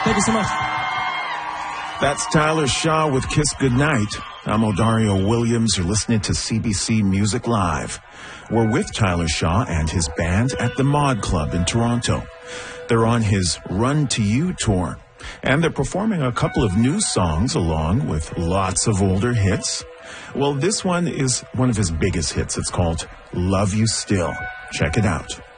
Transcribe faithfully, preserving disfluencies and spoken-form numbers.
Thank you so much. That's Tyler Shaw with Kiss Goodnight. I'm Odario Williams. You're listening to C B C Music Live. We're with Tyler Shaw and his band at the Mod Club in Toronto. They're on his Run to You tour, and they're performing a couple of new songs along with lots of older hits. Well, this one is one of his biggest hits. It's called Love You Still. Check it out.